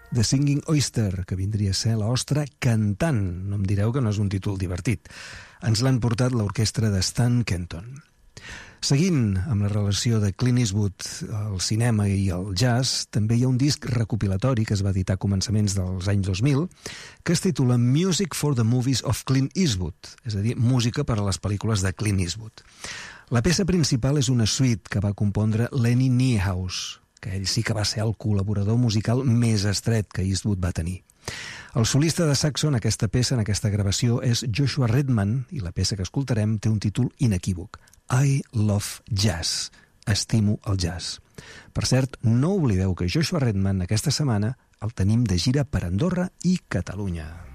The Singing Oyster, que vindria a ser l'ostra cantant. No em direu que no és un títol divertit. Ens l'han portat l'orquestra de Stan Kenton. Seguint amb la relació de Clint Eastwood al cinema i al jazz, també hi ha un disc recopilatori que es va editar a començaments dels anys 2000 que es titula Music for the Movies of Clint Eastwood, és a dir, música per a les pel·lícules de Clint Eastwood. La peça principal és una suite que va compondre Lenny Niehaus, que ell sí que va ser el col·laborador musical més estret que Eastwood va tenir. El solista de saxo en aquesta peça, en aquesta gravació, és Joshua Redman, i la peça que escoltarem té un títol inequívoc: I Love Jazz. Estimo el jazz. Per cert, no oblideu que Joshua Redman aquesta setmana el tenim de gira per Andorra i Catalunya.